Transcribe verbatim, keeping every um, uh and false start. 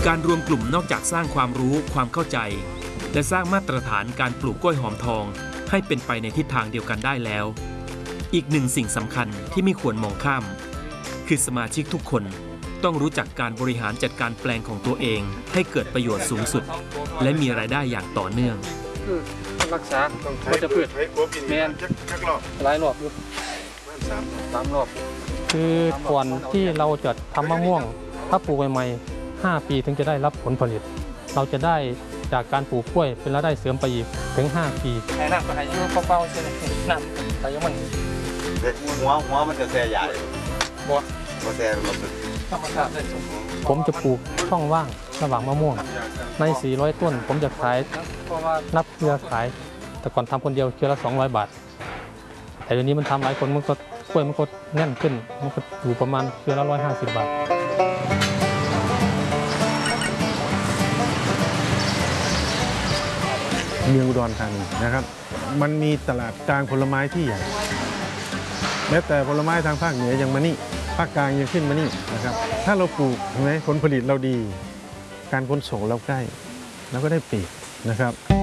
การรวมกลุ่มนอกจากสร้างความรู้ความเข้าใจและสร้างมาตรฐานการปลูกกล้วยหอมทองให้เป็นไปในทิศทางเดียวกันได้แล้วอีกหนึ่งสิ่งสำคัญที่ไม่ควรมองข้ามคือสมาชิกทุกคนต้องรู้จักการบริหารจัดการแปลงของตัวเองให้เกิดประโยชน์สูงสุดและมีรายได้อย่างต่อเนื่องคือรักษาก็จะพืชแมนหลายรอบอยู่สามรอบคือก่อนที่เราจะทำมะม่วงถ้าปลูกใหม่ๆห้าปีถึงจะได้รับผลผลิตเราจะได้จากการปลูกกล้วยเป็นรายได้เสริมไปอีกถึงห้าปีไอ้น้ำก็ให้ยืมเบาๆใช่ไหมน้ำแต่ยังมันหัวหัวมันจะแซ่ใหญ่บัวบัวแซ่ลงธรรมชาติได้สมผมจะปลูกช่องว่างระหว่างมะม่วงในสี่ร้อยต้นผมจะขายนับเครือขายแต่ก่อนทำคนเดียวเครือละสองร้อยบาทแต่เดี๋ยวนี้มันทำหลายคนมันก็กล้วยมันก็แน่นขึ้นมันก็อยู่ประมาณเครือละร้อยห้าสิบบาทเมืองอุดรธานีนะครับมันมีตลาดกลางผลไม้ที่ใหญ่แม้แต่ผลไม้ทางภาคเหนือยังมานี่ภาคกลางยังขึ้นมานี่นะครับถ้าเราปลูกใช่ไหมผลผลิตเราดีการขนส่งเราใกล้เราก็ได้เปรียบนะครับ